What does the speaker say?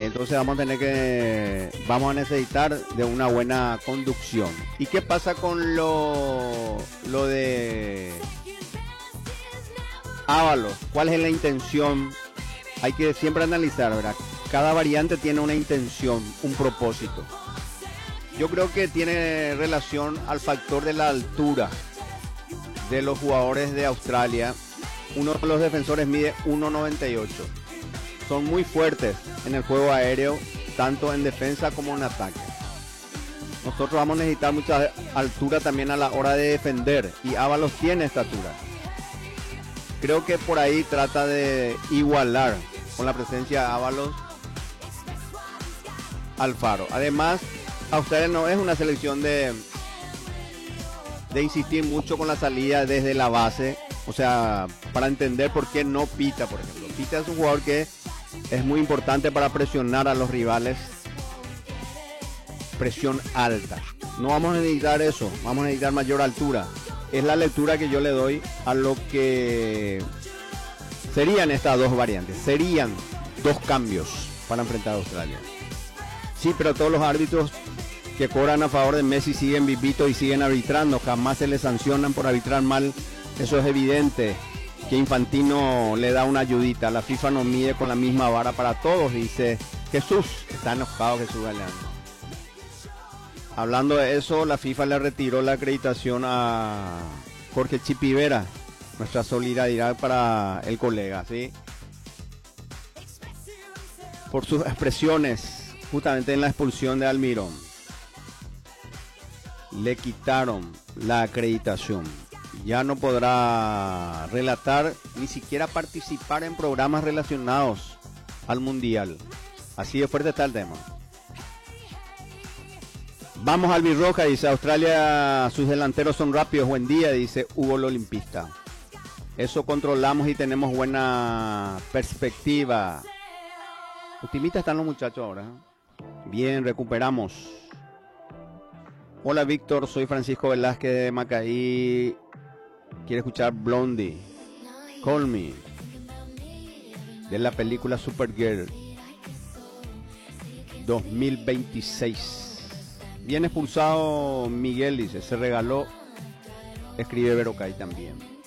entonces vamos a necesitar de una buena conducción. ¿Y qué pasa con lo de Ábalos? ¿Cuál es la intención? Hay que siempre analizar, ¿verdad? Cada variante tiene una intención, un propósito. Yo creo que tiene relación al factor de la altura de los jugadores de Australia. Uno de los defensores mide 1,98. Son muy fuertes en el juego aéreo, tanto en defensa como en ataque. Nosotros vamos a necesitar mucha altura también a la hora de defender, y Ábalos tiene estatura. Creo que por ahí trata de igualar con la presencia de Ábalos Alfaro. Además, Australia no es una selección de insistir mucho con la salida desde la base. O sea, para entender por qué no Pita, por ejemplo. Pita es un jugador que es muy importante para presionar a los rivales. Presión alta. No vamos a necesitar eso, vamos a necesitar mayor altura. Es la lectura que yo le doy a lo que serían estas dos variantes. Serían dos cambios para enfrentar a Australia. Sí, pero todos los árbitros que cobran a favor de Messi siguen vivitos y siguen arbitrando. Jamás se les sancionan por arbitrar mal. Eso es evidente. Que Infantino le da una ayudita. La FIFA no mide con la misma vara para todos, dice Jesús. Está enojado Jesús Galeano. Hablando de eso, la FIFA le retiró la acreditación a Jorge Chipi Vera. Nuestra solidaridad para el colega, ¿sí? Por sus expresiones, justamente en la expulsión de Almirón. Le quitaron la acreditación. Ya no podrá relatar, ni siquiera participar en programas relacionados al Mundial. Así de fuerte está el tema. Vamos al Albirroja, dice Australia, sus delanteros son rápidos. Buen día, dice Hugo el Olimpista. Eso controlamos y tenemos buena perspectiva. Optimistas están los muchachos ahora. Bien, recuperamos. Hola Víctor, soy Francisco Velázquez de Macaí. Quiere escuchar Blondie, Call Me, de la película Supergirl 2026. Bien expulsado Miguel, dice, se regaló, escribe Verocay también.